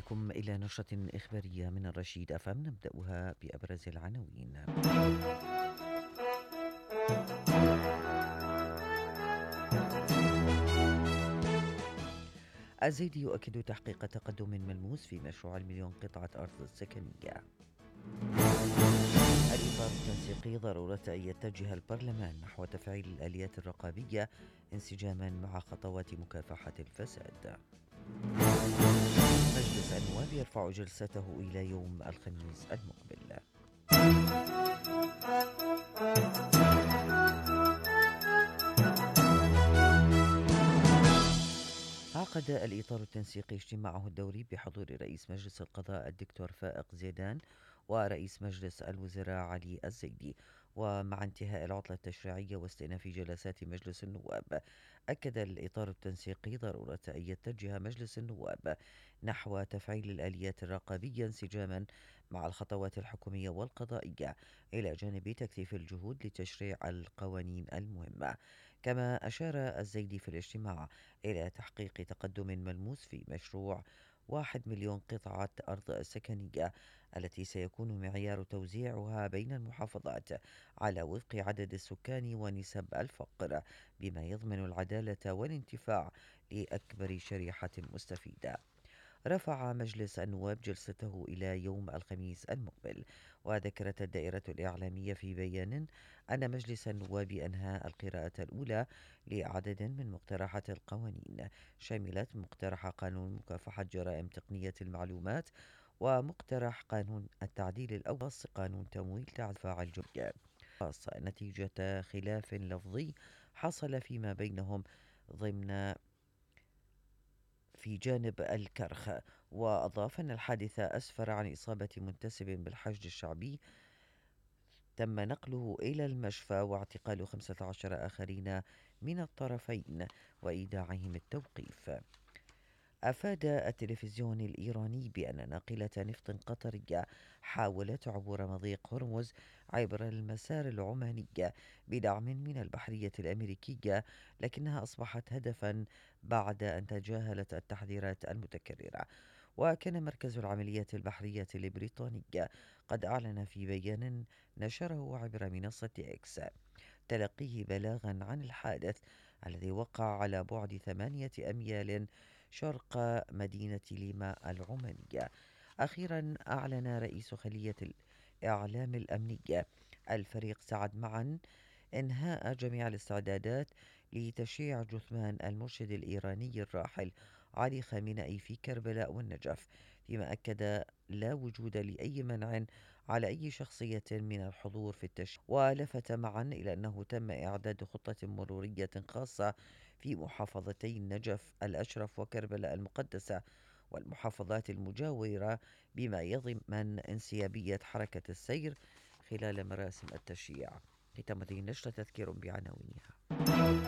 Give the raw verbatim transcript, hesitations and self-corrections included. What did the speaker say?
بكم إلى نشرة إخبارية من الرشيد أفهم، نبدأها بأبرز العناوين. الزيدي يؤكد تحقيق تقدم ملموس في مشروع المليون قطعة أرض سكنية. الإطار التنسيقي ضرورة أن يتجه البرلمان نحو تفعيل الآليات الرقابية انسجاما مع خطوات مكافحة الفساد. مجلس النواب يرفع جلسته إلى يوم الخميس المقبل. عقد الإطار التنسيقي اجتماعه الدوري بحضور رئيس مجلس القضاء الدكتور فائق زيدان ورئيس مجلس الوزراء علي الزيدي. ومع انتهاء العطلة التشريعية واستئناف جلسات مجلس النواب، أكد الإطار التنسيقي ضرورة أن يتجه مجلس النواب نحو تفعيل الآليات الرقابية انسجاما مع الخطوات الحكومية والقضائية، إلى جانب تكثيف الجهود لتشريع القوانين المهمة. كما أشار الزيدي في الاجتماع إلى تحقيق تقدم ملموس في مشروع واحد مليون قطعة أرض سكنية، التي سيكون معيار توزيعها بين المحافظات على وفق عدد السكان ونسب الفقر، بما يضمن العدالة والانتفاع لأكبر شريحة مستفيدة. رفع مجلس النواب جلسته إلى يوم الخميس المقبل. وذكرت الدائرة الإعلامية في بيان أن مجلس النواب أنهى القراءة الأولى لعدد من مقترحات القوانين، شملت مقترح قانون مكافحة جرائم تقنية المعلومات، ومقترح قانون التعديل الأول، قانون تمويل دفاع الجمهورية، خاصة نتيجة خلاف لفظي حصل فيما بينهم ضمن في جانب الكرخ. وأضاف أن الحادثة أسفر عن إصابة منتسب بالحشد الشعبي تم نقله إلى المشفى، واعتقال خمسة عشر آخرين من الطرفين وإيداعهم التوقيف. أفاد التلفزيون الإيراني بأن ناقلة نفط قطرية حاولت عبور مضيق هرمز عبر المسار العماني بدعم من البحرية الأمريكية، لكنها أصبحت هدفا بعد أن تجاهلت التحذيرات المتكررة. وكان مركز العمليات البحرية البريطاني قد أعلن في بيان نشره عبر منصة إكس تلقيه بلاغا عن الحادث الذي وقع على بعد ثمانية أميال شرق مدينة ليما العمانية. أخيرا أعلن رئيس خلية الإعلام الأمنية الفريق سعد معا إنهاء جميع الاستعدادات لتشييع جثمان المرشد الإيراني الراحل علي خامنئي في كربلاء والنجف، فيما أكد لا وجود لأي منع على أي شخصية من الحضور في التشييع. ولفت معا إلى أنه تم إعداد خطة مرورية خاصة في محافظتي النجف الأشرف وكربلاء المقدسة والمحافظات المجاورة، بما يضمن انسيابية حركة السير خلال مراسم التشييع. ختام هذه النشرة تذكير بعناوينها.